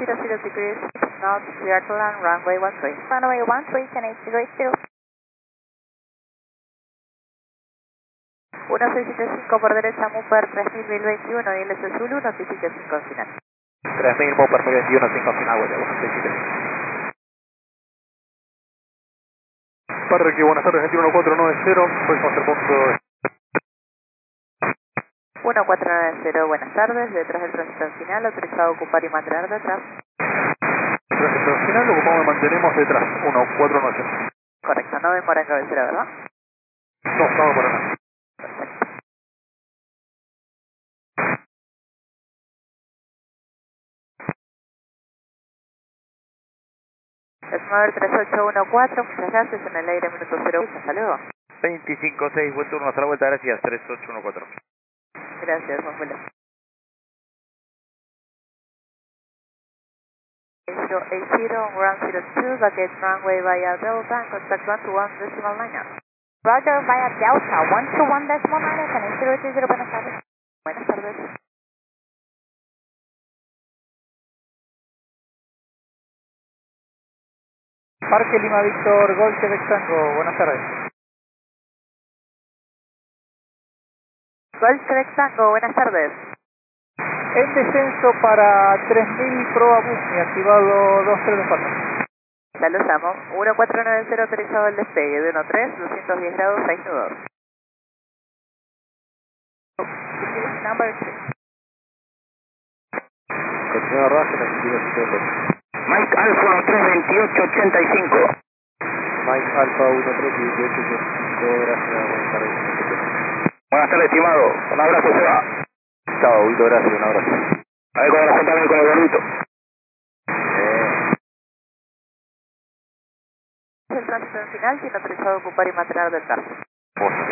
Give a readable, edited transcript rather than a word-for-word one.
00 degrees, north, clear to land, runway 13. Runway 13, 10 degrees 0. 1675 por derecha, Mupper 3021, ILS Zulu, notificación con final. 3000 Mupper 1021, 5 final, Huella 1675. Parque, buenas tardes, 21490, próximo hacer punto. 1490, buenas tardes, detrás del tránsito final, autorizado a ocupar y mantener detrás. Tránsito final, ocupamos y mantenemos detrás, 1490. Correcto, no demora en cabecera, ¿verdad? No, no para nada. Desmover 3814, muchas gracias, en el aire minuto 0, hasta luego. 25-6, buen turno, hasta la vuelta, gracias, 3814. Gracias, buen vuelo. 080, ground 02, baguette runway via Delta, and contact 121 decimal 9. Roger, via Delta, 121 decimal 9, 10 030, buenas tardes. Buenas tardes. Parque Lima Víctor, Golf Quebec Tango, buenas tardes. Golf Quebec Tango, buenas tardes. En descenso para 3000 proa Bus, activado 2324. Ya lo llamo. 1490 autorizado el despegue de 13, 210 grados, 6 nudos. Number 3. Continúa Raza, sentido 7. Mike Alfa 32885. Mike Alfa 132885, gracias, buenas tardes. Buenas tardes, estimado. Un abrazo, Seba. Chao, Vito, gracias, un abrazo. A ver cómo la juntamos con el bonito. El tránsito final tiene autorizado a ocupar y mantener detrás.